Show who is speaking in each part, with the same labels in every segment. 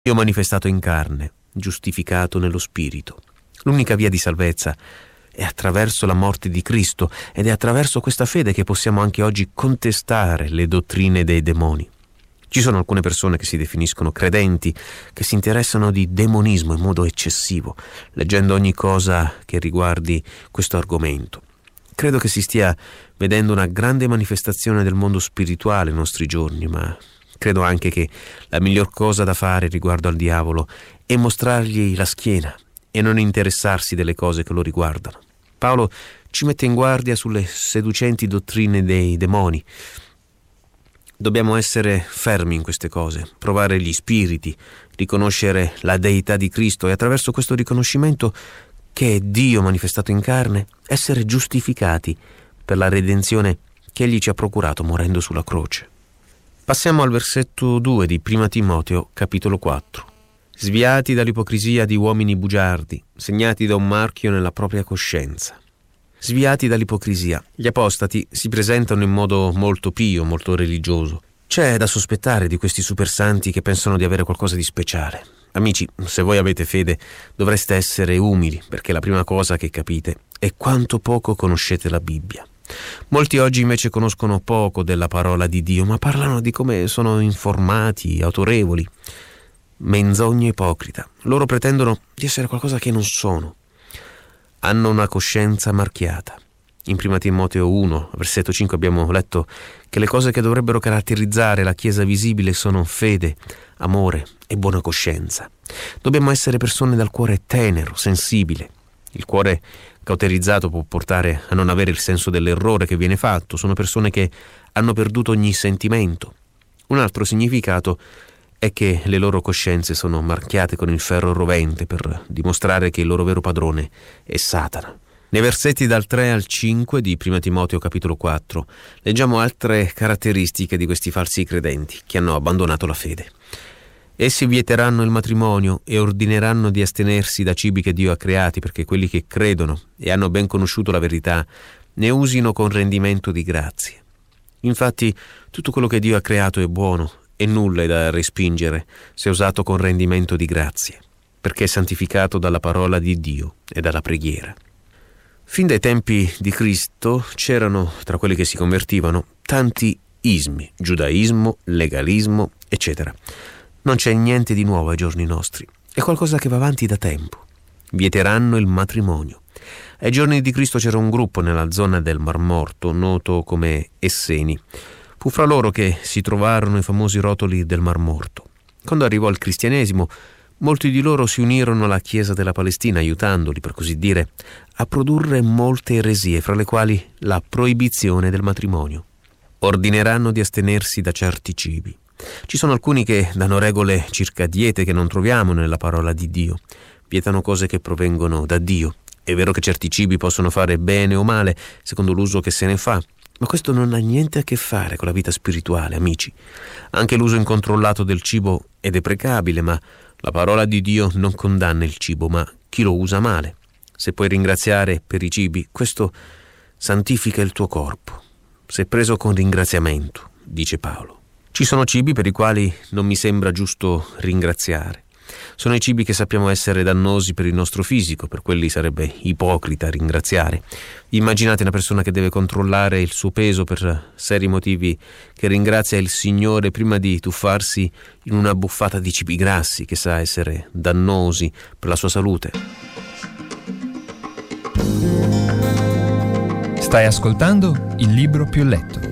Speaker 1: Dio manifestato in carne, giustificato nello Spirito. L'unica via di salvezza è attraverso la morte di Cristo ed è attraverso questa fede che possiamo anche oggi contestare le dottrine dei demoni. Ci sono alcune persone che si definiscono credenti, che si interessano di demonismo in modo eccessivo, leggendo ogni cosa che riguardi questo argomento. Credo che si stia vedendo una grande manifestazione del mondo spirituale nei nostri giorni, ma credo anche che la miglior cosa da fare riguardo al diavolo è mostrargli la schiena e non interessarsi delle cose che lo riguardano. Paolo ci mette in guardia sulle seducenti dottrine dei demoni. Dobbiamo essere fermi in queste cose, provare gli spiriti, riconoscere la deità di Cristo e attraverso questo riconoscimento che è Dio manifestato in carne, essere giustificati per la redenzione che Egli ci ha procurato morendo sulla croce. Passiamo al versetto 2 di 1 Timoteo, capitolo 4. Sviati dall'ipocrisia di uomini bugiardi, segnati da un marchio nella propria coscienza. Sviati dall'ipocrisia. Gli apostati si presentano in modo molto pio, molto religioso. C'è da sospettare di questi supersanti che pensano di avere qualcosa di speciale. Amici, se voi avete fede, dovreste essere umili, perché la prima cosa che capite è quanto poco conoscete la Bibbia. Molti oggi invece conoscono poco della parola di Dio, ma parlano di come sono informati, autorevoli. Menzogna ipocrita. Loro pretendono di essere qualcosa che non sono. Hanno una coscienza marchiata. In 1 Timoteo 1, versetto 5 abbiamo letto che le cose che dovrebbero caratterizzare la Chiesa visibile sono fede, amore e buona coscienza. Dobbiamo essere persone dal cuore tenero, sensibile. Il cuore cauterizzato può portare a non avere il senso dell'errore che viene fatto. Sono persone che hanno perduto ogni sentimento. Un altro significato è che le loro coscienze sono marchiate con il ferro rovente per dimostrare che il loro vero padrone è Satana. Nei versetti dal 3 al 5 di 1 Timoteo capitolo 4 leggiamo altre caratteristiche di questi falsi credenti che hanno abbandonato la fede. Essi vieteranno il matrimonio e ordineranno di astenersi da cibi che Dio ha creati, perché quelli che credono e hanno ben conosciuto la verità ne usino con rendimento di grazie. Infatti tutto quello che Dio ha creato è buono e nulla è da respingere se usato con rendimento di grazie, perché è santificato dalla parola di Dio e dalla preghiera. Fin dai tempi di Cristo c'erano tra quelli che si convertivano tanti ismi, giudaismo, legalismo, eccetera. Non c'è niente di nuovo ai giorni nostri, è qualcosa che va avanti da tempo. Vieteranno il matrimonio. Ai giorni di Cristo c'era un gruppo nella zona del Mar Morto, noto come Esseni. Fu fra loro che si trovarono i famosi rotoli del Mar Morto. Quando arrivò il cristianesimo, molti di loro si unirono alla Chiesa della Palestina, aiutandoli, per così dire, a produrre molte eresie, fra le quali la proibizione del matrimonio. Ordineranno di astenersi da certi cibi. Ci sono alcuni che danno regole circa diete che non troviamo nella parola di Dio. Vietano cose che provengono da Dio. È vero che certi cibi possono fare bene o male, secondo l'uso che se ne fa, ma questo non ha niente a che fare con la vita spirituale, amici. Anche l'uso incontrollato del cibo è deprecabile, ma la parola di Dio non condanna il cibo, ma chi lo usa male. Se puoi ringraziare per i cibi, questo santifica il tuo corpo. Se preso con ringraziamento, dice Paolo. Ci sono cibi per i quali non mi sembra giusto ringraziare. Sono i cibi che sappiamo essere dannosi per il nostro fisico, per quelli sarebbe ipocrita ringraziare. Immaginate una persona che deve controllare il suo peso per seri motivi, che ringrazia il Signore prima di tuffarsi in una buffata di cibi grassi che sa essere dannosi per la sua salute.
Speaker 2: Stai ascoltando Il Libro Più Letto.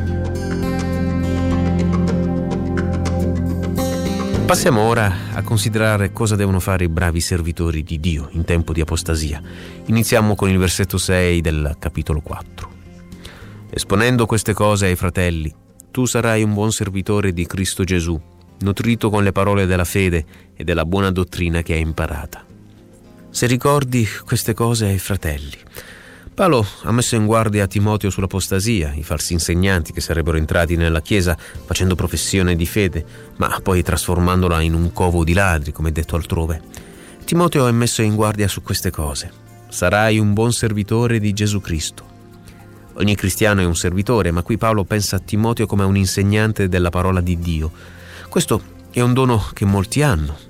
Speaker 1: Passiamo ora a considerare cosa devono fare i bravi servitori di Dio in tempo di apostasia. Iniziamo con il versetto 6 del capitolo 4. Esponendo queste cose ai fratelli, tu sarai un buon servitore di Cristo Gesù, nutrito con le parole della fede e della buona dottrina che hai imparata. Se ricordi queste cose ai fratelli, Paolo ha messo in guardia Timoteo sull'apostasia, i falsi insegnanti che sarebbero entrati nella Chiesa facendo professione di fede, ma poi trasformandola in un covo di ladri, come detto altrove. Timoteo è messo in guardia su queste cose. Sarai un buon servitore di Gesù Cristo. Ogni cristiano è un servitore, ma qui Paolo pensa a Timoteo come a un insegnante della parola di Dio. Questo È un dono che molti hanno,